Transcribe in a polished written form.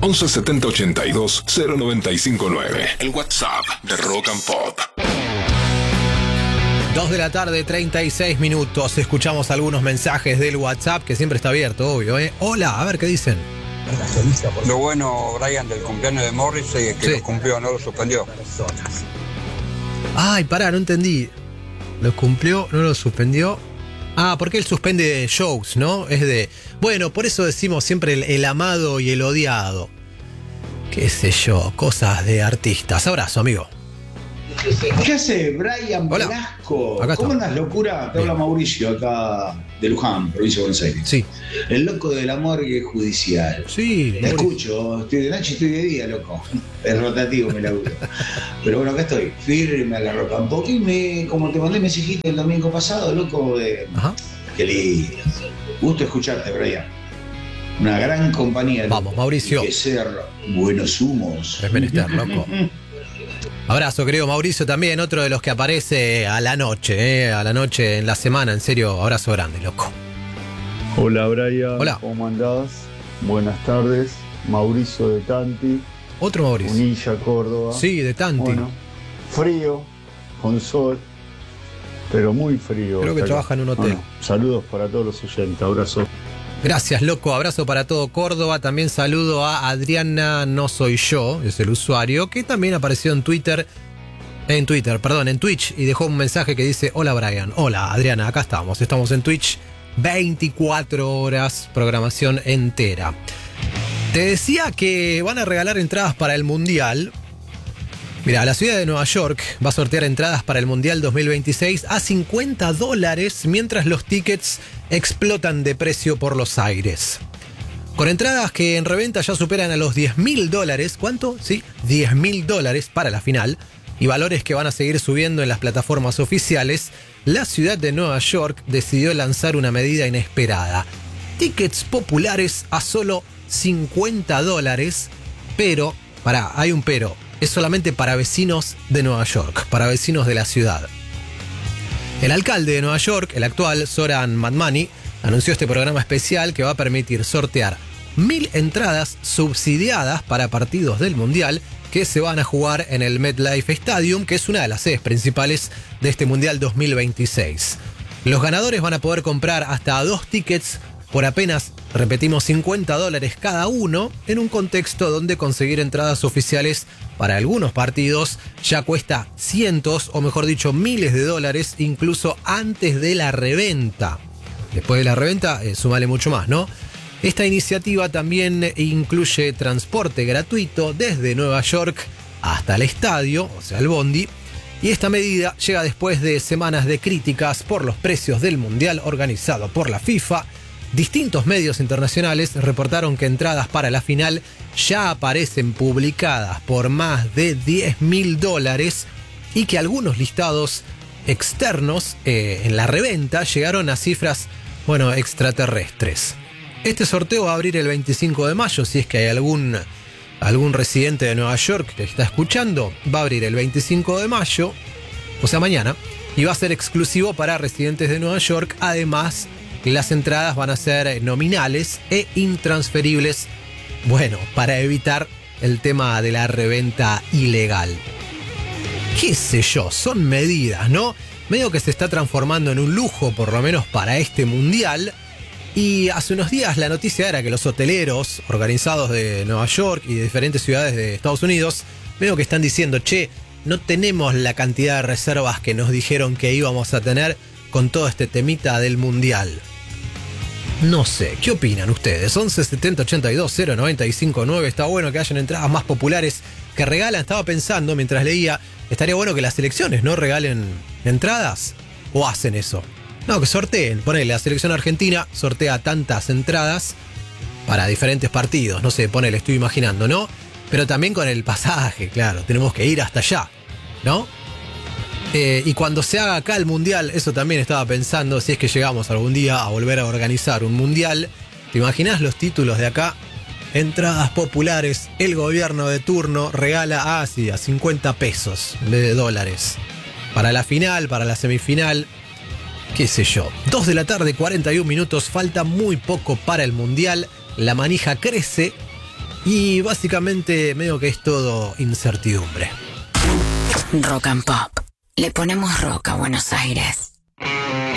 11 70 82 0959. El WhatsApp de Rock and Pop. 2 de la tarde, 36 minutos. Escuchamos algunos mensajes del WhatsApp, que siempre está abierto, obvio, ¿eh? Hola, a ver qué dicen. Lo bueno, Brian, del cumpleaños de Morris es que Sí. lo cumplió, no lo suspendió. Ay, pará, no entendí. ¿Lo cumplió? ¿No lo suspendió? Ah, porque él suspende shows, ¿no? Es de... Bueno, por eso decimos siempre el amado y el odiado. Qué sé yo, cosas de artistas. Abrazo, amigo. ¿Qué hace Brian Hola. Velasco? Acá ¿Cómo está. andas, locura? Te habla Bien. Mauricio, acá de Luján, provincia de Buenos Aires. Sí. El loco de la morgue judicial. Sí, Te Mauricio. escucho, estoy de noche y estoy de día, loco. Es rotativo mi laburo. Pero bueno, acá estoy, firme a la roca un poco y como te mandé mensajito el domingo pasado, loco, Ajá. qué lindo. Gusto escucharte, Brian. Una gran compañía. loco. Vamos, Mauricio. Y que ser buenos humos. Es menester, loco. Abrazo, querido Mauricio, también otro de los que aparece a la noche, en la semana, en serio, abrazo grande, loco. Hola Brian, Hola. ¿cómo andás? Buenas tardes, Mauricio de Tanti, Otro Mauricio. Unilla, Córdoba. Sí, de Tanti. Bueno, frío, con sol, pero muy frío. Creo que acá. trabaja en un hotel. Bueno, saludos para todos los oyentes, abrazo. Gracias, loco. Abrazo para todo Córdoba. También saludo a Adriana No Soy Yo, es el usuario, que también apareció en en Twitch, y dejó un mensaje que dice: hola Brian. Hola Adriana, acá estamos. Estamos en Twitch 24 horas, programación entera. Te decía que van a regalar entradas para el Mundial. Mira, la ciudad de Nueva York va a sortear entradas para el Mundial 2026 a $50, mientras los tickets explotan de precio por los aires. Con entradas que en reventa ya superan a los $10.000. ¿Cuánto? Sí, $10.000 para la final. Y valores que van a seguir subiendo en las plataformas oficiales. La ciudad de Nueva York decidió lanzar una medida inesperada. Tickets populares a solo $50. Pero, hay un pero. Es solamente para vecinos de Nueva York, para vecinos de la ciudad. El alcalde de Nueva York, el actual Zoran Madmani, anunció este programa especial que va a permitir sortear 1.000 entradas subsidiadas para partidos del Mundial que se van a jugar en el MetLife Stadium, que es una de las sedes principales de este Mundial 2026. Los ganadores van a poder comprar hasta 2 tickets por apenas, repetimos, $50 cada uno, en un contexto donde conseguir entradas oficiales para algunos partidos ya cuesta cientos, o mejor dicho, miles de dólares, incluso antes de la reventa. Después de la reventa, sumale mucho más, ¿no? Esta iniciativa también incluye transporte gratuito desde Nueva York hasta el estadio, o sea, el Bondi, y esta medida llega después de semanas de críticas por los precios del Mundial organizado por la FIFA. Distintos medios internacionales reportaron que entradas para la final ya aparecen publicadas por más de $10.000 y que algunos listados externos en la reventa llegaron a cifras, extraterrestres. Este sorteo va a abrir el 25 de mayo, si es que hay algún residente de Nueva York que está escuchando, va a abrir el 25 de mayo, o sea mañana, y va a ser exclusivo para residentes de Nueva York. Además, las entradas van a ser nominales e intransferibles, para evitar el tema de la reventa ilegal. Qué sé yo, son medidas, ¿no? Medio que se está transformando en un lujo, por lo menos para este Mundial. Y hace unos días la noticia era que los hoteleros organizados de Nueva York y de diferentes ciudades de Estados Unidos, medio que están diciendo: che, no tenemos la cantidad de reservas que nos dijeron que íbamos a tener con todo este temita del Mundial. No sé, ¿qué opinan ustedes? 11 70 82 095 9. Está bueno que hayan entradas más populares que regalan. Estaba pensando mientras leía, estaría bueno que las selecciones no regalen entradas, o hacen eso. No, que sorteen. Ponele, la selección argentina sortea tantas entradas para diferentes partidos. No sé, ponele, estoy imaginando, ¿no? Pero también con el pasaje, claro, tenemos que ir hasta allá, ¿no? Y cuando se haga acá el Mundial, eso también estaba pensando, si es que llegamos algún día a volver a organizar un Mundial, ¿te imaginás los títulos de acá? Entradas populares, el gobierno de turno regala a 50 pesos en vez de dólares. Para la final, para la semifinal, qué sé yo. 2 de la tarde, 41 minutos, falta muy poco para el Mundial, la manija crece Y básicamente medio que es todo incertidumbre. Rock and Pop. Le ponemos rock a Buenos Aires.